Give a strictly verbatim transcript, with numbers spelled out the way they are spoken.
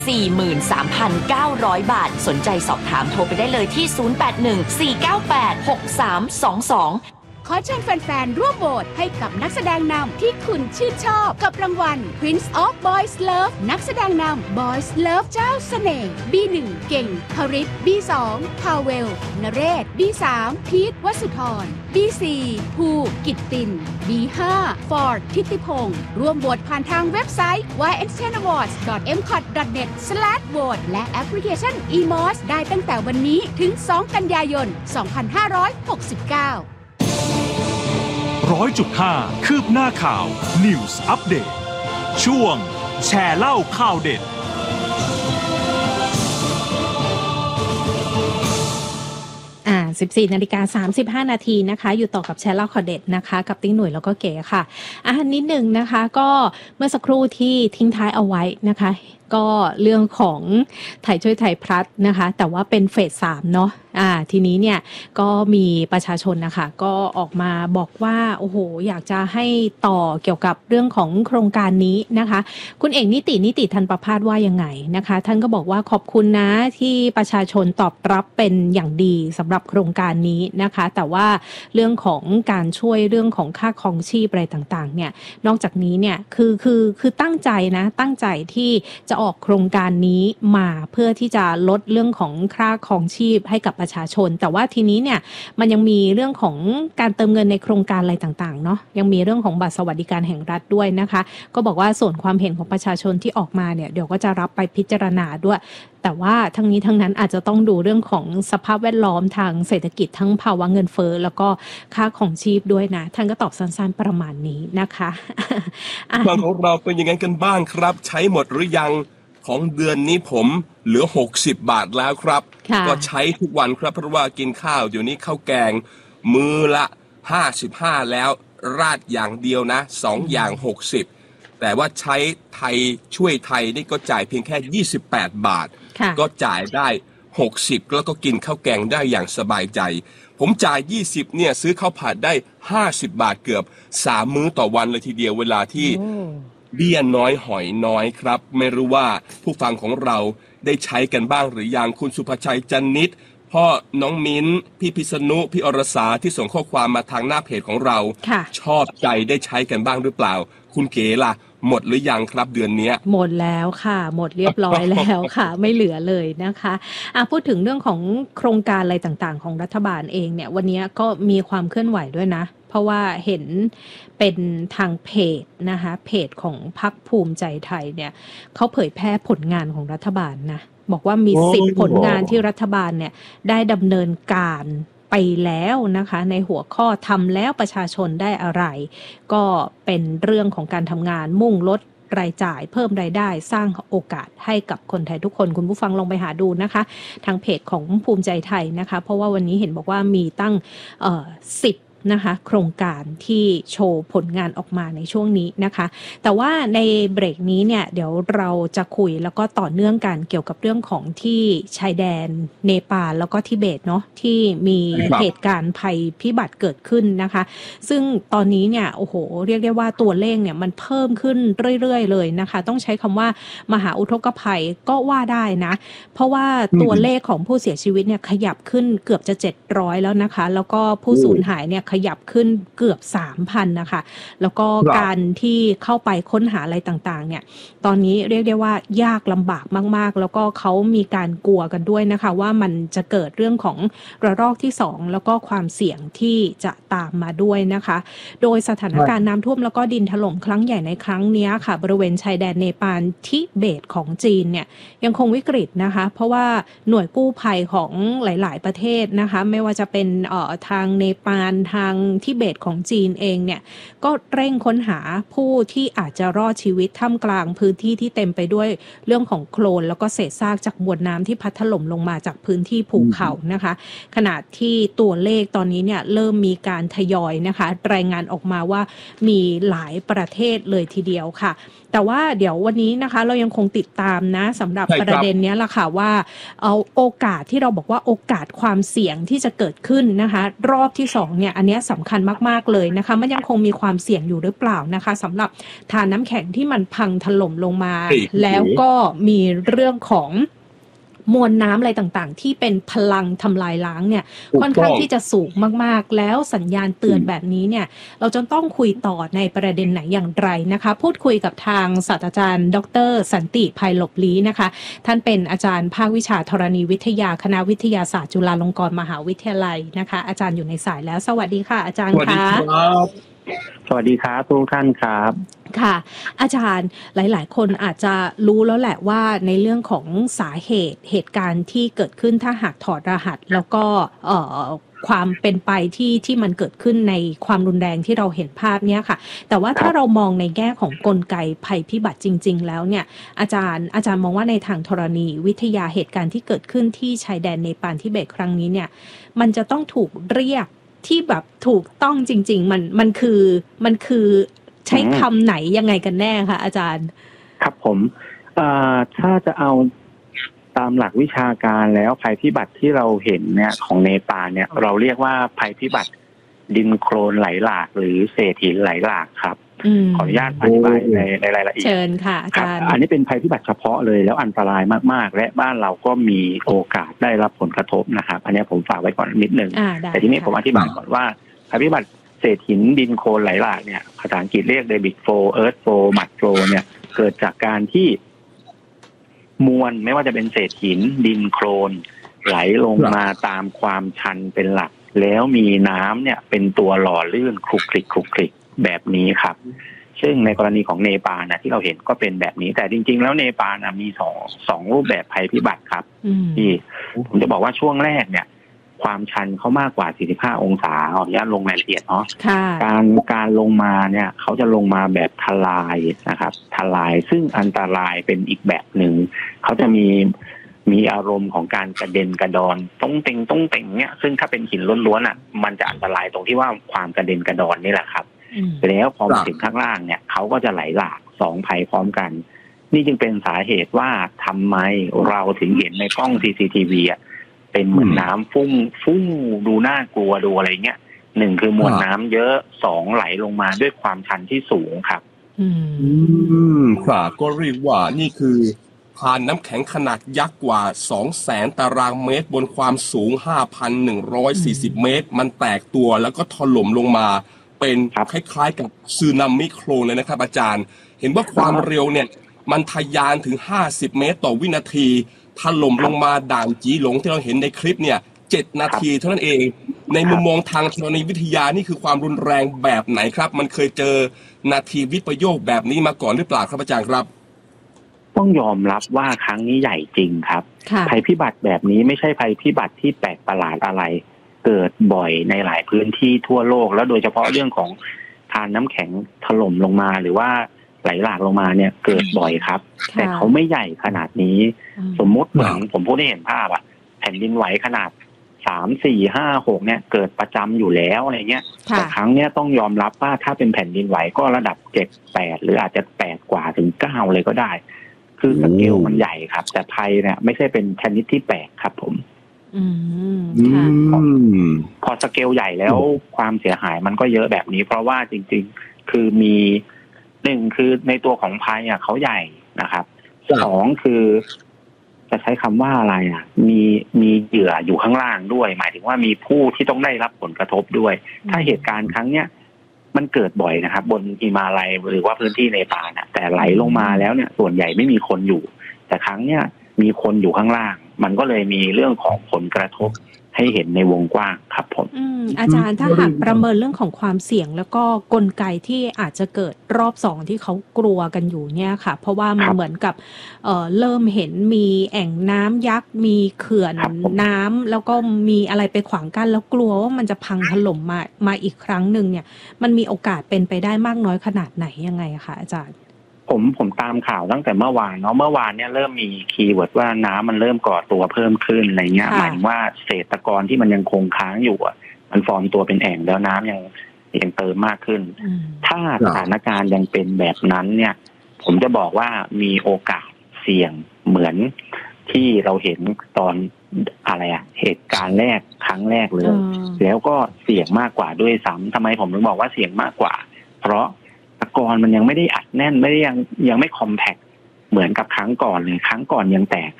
สี่หมื่นสามพันเก้าร้อย บาทสนใจสอบถามโทรไปได้เลยที่ศูนย์ แปด หนึ่ง สี่ เก้า แปด หก สาม สอง สองขอเชิญแฟนๆร่วมโหวตให้กับนักแสดงนำที่คุณชื่นชอบกับรางวัล Prince of Boys Love นักแสดงนำ Boys Love เจ้าเสน่ห์ บี หนึ่ง เก่งพริต บี สอง พาเวลนเรศ บี สาม พีท วสุธร บี สี่ ภูกิตติน บี ห้า ฟอร์ด ทิติพงศ์ร่วมโหวตผ่านทางเว็บไซต์ วาย เอ็น เทน อวอร์ดส์ ดอท เอ็ม คอท ดอท เน็ต สแลช โหวต และแอปพลิเคชัน อี มอส ได้ตั้งแต่วันนี้ถึง สอง กันยายน สองพันห้าร้อยหกสิบเก้าร้อยจุดห้า คืบหน้าข่าว News Update ช่วงแชร์เล่าข่าวเด็ดอ่า สิบสี่นาฬิกาสามสิบห้า นาทีนะคะอยู่ต่อกับแชร์เล่าข่าวเด็ดนะคะกับติ้งหน่วยแล้วก็เก๋ค่ะอ่ะนิดนึงนะคะก็เมื่อสักครู่ที่ทิ้งท้ายเอาไว้นะคะก็เรื่องของไทยช่วยไทยพลัสนะคะแต่ว่าเป็นเฟสสามเนาะอ่าทีนี้เนี่ยก็มีประชาชนนะคะก็ออกมาบอกว่าโอ้โหอยากจะให้ต่อเกี่ยวกับเรื่องของโครงการนี้นะคะคุณเอกนิตินิติทันประภาสว่ายังไงนะคะท่านก็บอกว่าขอบคุณนะที่ประชาชนตอบรับเป็นอย่างดีสำหรับโครงการนี้นะคะแต่ว่าเรื่องของการช่วยเรื่องของค่าครองชีพอะไรต่างๆเนี่ยนอกจากนี้เนี่ยคือคือคือตั้งใจนะตั้งใจที่จะออกโครงการนี้มาเพื่อที่จะลดเรื่องของค่าครองชีพให้กับประชาชนแต่ว่าทีนี้เนี่ยมันยังมีเรื่องของการเติมเงินในโครงการอะไรต่างๆเนาะยังมีเรื่องของบัตรสวัสดิการแห่งรัฐด้วยนะคะก็บอกว่าส่วนความเห็นของประชาชนที่ออกมาเนี่ยเดี๋ยวก็จะรับไปพิจารณาด้วยแต่ว่าทั้งนี้ทั้งนั้นอาจจะต้องดูเรื่องของสภาพแวดล้อมทางเศรษฐกิจทั้งภาวะเงินเฟ้อแล้วก็ค่าของชีพด้วยนะท่านก็ตอบสั้นๆประมาณนี้นะคะฟังของเราเป็นยังไงกันบ้างครับใช้หมดหรือยังของเดือนนี้ผมเหลือหกสิบบาทแล้วครับก็ใช้ทุกวันครับเพราะว่ากินข้าวเดี๋ยวนี้ข้าวแกงมื้อละห้าสิบห้าแล้วราดอย่างเดียวนะสองอย่างหกสิบแต่ว่าใช้ไทยช่วยไทยนี่ก็จ่ายเพียงแค่ยี่สิบแปดบาทก็จ่ายได้หกสิบแล้วก็กินข้าวแกงได้อย่างสบายใจผมจ่ายยี่สิบเนี่ยซื้อข้าวผัดได้ห้าสิบบาทเกือบสามมื้อต่อวันเลยทีเดียวเวลาที่เบี้ยน้อยหอยน้อยครับไม่รู้ว่าผู้ฟังของเราได้ใช้กันบ้างหรือยังคุณสุภชัยจันนิตพ่อน้องมิ้นพี่พิษณุพี่อรสาที่ส่งข้อความมาทางหน้าเพจของเราชอบใจได้ใช้กันบ้างหรือเปล่าคุณเก๋ล่ะหมดหรือยังครับเดือนนี้หมดแล้วค่ะหมดเรียบร้อยแล้วค่ะ ไม่เหลือเลยนะคะอ่ะพูดถึงเรื่องของโครงการอะไรต่างๆของรัฐบาลเองเนี่ยวันนี้ก็มีความเคลื่อนไหวด้วยนะเพราะว่าเห็นเป็นทางเพจนะคะเพจของพรรคภูมิใจไทยเนี่ยเขาเผยแพร่ผลงานของรัฐบาลนะบอกว่ามีสิบผลงานที่รัฐบาลเนี่ยได้ดำเนินการไปแล้วนะคะในหัวข้อทำแล้วประชาชนได้อะไรก็เป็นเรื่องของการทำงานมุ่งลดรายจ่ายเพิ่มรายได้สร้างโอกาสให้กับคนไทยทุกคนคุณผู้ฟังลองไปหาดูนะคะทางเพจของภูมิใจไทยนะคะเพราะว่าวันนี้เห็นบอกว่ามีตั้งเอ่อสิบนะคะโครงการที่โชว์ผลงานออกมาในช่วงนี้นะคะแต่ว่าในเบรกนี้เนี่ยเดี๋ยวเราจะคุยแล้วก็ต่อเนื่องกันเกี่ยวกับเรื่องของที่ชายแดนเนปาลแล้วก็ทิเบตเนาะที่มีเหตุการณ์ภัยพิบัติเกิดขึ้นนะคะซึ่งตอนนี้เนี่ยโอ้โหเรียกได้ว่าตัวเลขเนี่ยมันเพิ่มขึ้นเรื่อยๆเลยนะคะต้องใช้คำว่ามหาอุทกภัยก็ว่าได้นะเพราะว่าตัวเลขของผู้เสียชีวิตเนี่ยขยับขึ้นเกือบจะเจ็ดร้อยแล้วนะคะแล้วก็ผู้สูญหายเนี่ยขยับขึ้นเกือบ สามพัน นะคะแล้วก็การที่เข้าไปค้นหาอะไรต่างๆเนี่ยตอนนี้เรียกได้ว่ายากลำบากมากๆแล้วก็เขามีการกลัวกันด้วยนะคะว่ามันจะเกิดเรื่องของระลอกที่สองแล้วก็ความเสี่ยงที่จะตามมาด้วยนะคะโดยสถานการณ์น้ำท่วมแล้วก็ดินถล่มครั้งใหญ่ในครั้งนี้ค่ะบริเวณชายแดนเนปาลทิเบตของจีนเนี่ยยังคงวิกฤตนะคะเพราะว่าหน่วยกู้ภัยของหลายๆประเทศนะคะไม่ว่าจะเป็นเอ่อทางเนปาลทางทิเบตของจีนเองเนี่ยก็เร่งค้นหาผู้ที่อาจจะรอดชีวิตท่ามกลางพื้นที่ที่เต็มไปด้วยเรื่องของโคลนแล้วก็เศษซากจากมวลน้ำที่พัดถล่มลงมาจากพื้นที่ภูเขานะคะขณะที่ตัวเลขตอนนี้เนี่ยเริ่มมีการทยอยนะคะรายงานออกมาว่ามีหลายประเทศเลยทีเดียวค่ะแต่ว่าเดี๋ยววันนี้นะคะเรายังคงติดตามนะสำหรับประเด็นนี้ล่ะค่ะว่าเอาโอกาสที่เราบอกว่าโอกาสความเสี่ยงที่จะเกิดขึ้นนะคะรอบที่สองเนี่ยอันนี้นี้สำคัญมากๆเลยนะคะมันยังคงมีความเสี่ยงอยู่หรือเปล่านะคะสำหรับทานน้ำแข็งที่มันพังถล่มลงมาแล้วก็มีเรื่องของมวลน้ำอะไรต่างๆที่เป็นพลังทำลายล้างเนี่ยค่อนข้างที่จะสูงมากๆแล้วสัญญาณเตือนแบบนี้เนี่ยเราจะต้องคุยต่อในประเด็นไหนอย่างไรนะคะพูดคุยกับทางศาสตราจารย์ดร.สันติไพหลบลี้นะคะท่านเป็นอาจารย์ภาควิชาธรณีวิทยาคณะวิทยาศาสตร์จุฬาลงกรณ์มหาวิทยาลัยนะคะอาจารย์อยู่ในสายแล้วสวัสดีค่ะอาจารย์คะสวัสดีครับทุกท่านครับค่ะอาจารย์หลายๆคนอาจจะรู้แล้วแหละว่าในเรื่องของสาเหตุเหตุการณ์ที่เกิดขึ้นถ้าหากถอดรหัสแล้วก็เอ่อความเป็นไปที่ที่มันเกิดขึ้นในความรุนแรงที่เราเห็นภาพเนี้ยค่ะแต่ว่าถ้าเรามองในแง่ของกลไกภัยพิบัติจริงๆแล้วเนี่ยอาจารย์อาจารย์มองว่าในทางธรณีวิทยาเหตุการณ์ที่เกิดขึ้นที่ชายแดนเนปาลทิเบตครั้งนี้เนี่ยมันจะต้องถูกเรียกที่แบบถูกต้องจริงๆมันมันคือมันคือใช้คำไหนยังไงกันแน่คะอาจารย์ครับผมถ้าจะเอาตามหลักวิชาการแล้วภัยพิบัติที่เราเห็นเนี่ยของเนปาลเนี่ยเราเรียกว่าภัยพิบัติดินโคลนไหลหลากหรือเศษหินไหลหลากครับขออนุญาตอธิบายในในรายละเอียดเชิญค่ะอาจารย์อันนี้เป็นภัยพิบัติเฉพาะเลยแล้วอันตรายมากๆและบ้านเราก็มีโอกาสได้รับผลกระทบนะครับอันนี้ผมฝากไว้ก่อนนิดนึงแต่ทีนี้ผมอธิบายก่อนว่าภัยพิบัติเศษหินดินโคลนไหลหลากเนี่ยภาษาอังกฤษเรียก debit flow earth flow mud flow เนี่ยเกิดจากการที่มวลไม่ว่าจะเป็นเศษหินดินโคลนไหลลงมาตามความชันเป็นหลักแล้วมีน้ำเนี่ยเป็นตัวหล่อลื่นคลุกคลิกคลุกคลิกแบบนี้ครับซึ่งในกรณีของเนปาลนะที่เราเห็นก็เป็นแบบนี้แต่จริงๆแล้วเนปาลนะมีสองสองรูปแบบภัยพิบัติครับที่ผมจะบอกว่าช่วงแรกเนี่ยความชันเขามากกว่าสี่สิบห้าองศาขออนุญาตลงรายละเอียดเนาะการการลงมาเนี่ยเขาจะลงมาแบบทลายนะครับทลายซึ่งอันตรายเป็นอีกแบบหนึ่งเขาจะมีมีอารมณ์ของการกระเด็นกระดอนต้องเต็งต้องเต็งเนี่ยซึ่งถ้าเป็นหินล้วนๆอ่ะมันจะอันตรายตรงที่ว่าความกระเด็นกระดอนนี่แหละครับแล้วพอมาถึงข้างล่างเนี่ยเขาก็จะไหลหลากสองภัยพร้อมกันนี่จึงเป็นสาเหตุว่าทำไมเราถึงเห็นในกล้อง ซี ซี ที วี อ่ะเป็นเหมือนน้ำฟุ้งฟุ้งดูน่ากลัวดูอะไรเงี้ยหนึ่งคือมวลน้ำเยอะสองไหลลงมาด้วยความชันที่สูงครับอืมค่ะก็เรียกว่านี่คือทานน้ำแข็งขนาดยักษ์กว่า สองแสน ตารางเมตรบนความสูง ห้าพันหนึ่งร้อยสี่สิบ เมตรมันแตกตัวแล้วก็ถล่มลงมาเป็นคล้ายๆกับสึนามิโคลนเลยนะครับอาจารย์เห็นว่าความเร็วเนี่ยมันทะยานถึงห้าสิบเมตรต่อวินาทีถล่มลงมาด่านจีหลงที่เราเห็นในคลิปเนี่ยเจ็ดนาทีเท่านั้นเองในมุมมองทางธรณีวิทยานี่คือความรุนแรงแบบไหนครับมันเคยเจอนาทีวิปโยคแบบนี้มาก่อนหรือเปล่าครับอาจารย์ครับต้องยอมรับว่าครั้งนี้ใหญ่จริงครับภัยพิบัติแบบนี้ไม่ใช่ภัยพิบัติที่แปลกประหลาดอะไรเกิดบ่อยในหลายพื้นที่ทั่วโลกแล้วโดยเฉพาะเรื่องของทานน้ำแข็งถล่มลงมาหรือว่าไหลหลากลงมาเนี่ยเกิดบ่อยครับแต่เขาไม่ใหญ่ขนาดนี้สมมุติเหมือนผมพูดให้เห็นภาพอะแผ่นดินไหวขนาดสามสี่ห้าหกเนี่ยเกิดประจำอยู่แล้วอะไรเงี้ยแต่ครั้งเนี้ยต้องยอมรับว่าถ้าเป็นแผ่นดินไหวก็ระดับเจ็ดแปดหรืออาจจะแปดกว่าถึงเก้าเลยก็ได้คือสเกลมันใหญ่ครับแต่ภัยเนี่ยไม่ใช่เป็นชนิดที่แปลกครับผมอืมพอสเกลใหญ่แล้วความเสียหายมันก็เยอะแบบนี้เพราะว่าจริงๆคือมีหนึ่งคือในตัวของภัยอ่ะเขาใหญ่นะครับสองคือจะใช้คำว่าอะไรอ่ะมีมีเหยื่ออยู่ข้างล่างด้วยหมายถึงว่ามีผู้ที่ต้องได้รับผลกระทบด้วยถ้าเหตุการณ์ครั้งเนี้ยมันเกิดบ่อยนะครับบนหิมาลัยหรือว่าพื้นที่เนปาลน่ะแต่ไหลลงมาแล้วเนี่ยส่วนใหญ่ไม่มีคนอยู่แต่ครั้งเนี้ยมีคนอยู่ข้างล่างมันก็เลยมีเรื่องของผลกระทบให้เห็นในวงกว้างครับผมอืมอาจารย์ถ้าหากประเมินเรื่องของความเสี่ยงแล้วก็กลไกที่อาจจะเกิดรอบสองที่เขากลัวกันอยู่เนี่ยค่ะเพราะว่ามันเหมือนกับเอ่อเริ่มเห็นมีแอ่งน้ำยักษ์มีเขื่อนน้ำแล้วก็มีอะไรไปขวางกั้นแล้วกลัวว่ามันจะพังถล่มมามาอีกครั้งหนึ่งเนี่ยมันมีโอกาสเป็นไปได้มากน้อยขนาดไหนยังไงคะอาจารย์ผมผมตามข่าวตั้งแต่เมื่อวานเนาะเมื่อวานเนี่ยเริ่มมีคีย์เวิร์ดว่าน้ำมันเริ่มก่อตัวเพิ่มขึ้นอะไรเงี้ยหมายถึงว่าเศษตะกอนที่มันยังคงค้างอยู่อ่ะมันฟอร์มตัวเป็นแอ่งแล้วน้ำยังยังเติมมากขึ้นถ้าสถานการณ์ยังเป็นแบบนั้นเนี่ยผมจะบอกว่ามีโอกาสเสี่ยงเหมือนที่เราเห็นตอนอะไรอะเหตุการณ์แรกครั้งแรกเลยแล้วก็เสี่ยงมากกว่าด้วยซ้ำทำไมผมถึงบอกว่าเสี่ยงมากกว่าเพราะตะกอนมันยังไม่ได้อัดแน่นไม่ได้ยังยังไม่คอมแพคเหมือนกับครั้งก่อนเลยครั้งก่อนยังแตก